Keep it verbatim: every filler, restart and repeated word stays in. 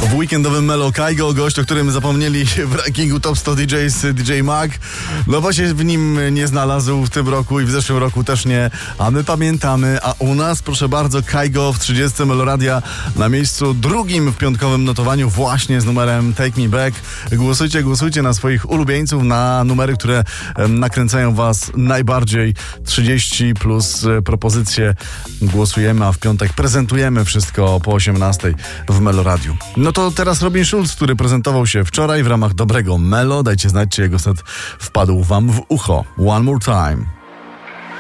W weekendowym Melo Kygo, gość, o którym zapomnieli w rankingu Top sto D Js D J Mag. No bo się w nim nie znalazł w tym roku i w zeszłym roku też nie, a my pamiętamy, a u nas, proszę bardzo, Kygo w trzydziestym Meloradia na miejscu drugim w piątkowym notowaniu właśnie z numerem Take Me Back. Głosujcie, głosujcie na swoich ulubieńców, na numery, które em, nakręcają was najbardziej. trzydzieści plus e, propozycje głosujemy, a w piątek prezentujemy wszystko po osiemnastej w Meloradiu. No to teraz Robin Schulz, który prezentował się wczoraj w ramach dobrego Melo. Dajcie znać, czy jego set wpadł wam w ucho. One more time.